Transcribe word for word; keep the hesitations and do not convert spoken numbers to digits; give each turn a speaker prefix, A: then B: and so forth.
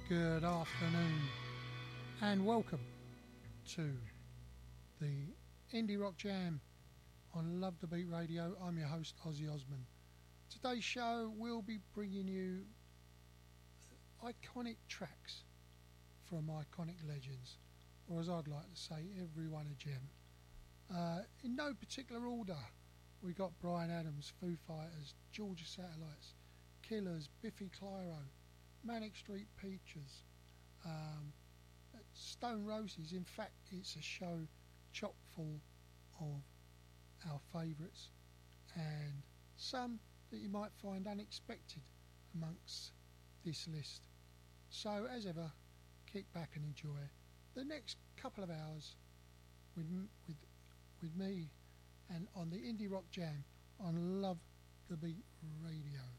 A: Good afternoon and welcome to the Indie Rock Jam on Love the Beat Radio. I'm your host Ozzy Osman. Today's show will be bringing you iconic tracks from iconic legends, or as I'd like to say, everyone a gem. Uh, in no particular order, we got Bryan Adams, Foo Fighters, Georgia Satellites, Killers, Biffy Clyro, Manic Street Preachers, um, Stone Roses. In fact, it's a show chock full of our favourites and some that you might find unexpected amongst this list. So, as ever, kick back and enjoy the next couple of hours with with with me and on the Indie Rock Jam on Love the Beat Radio.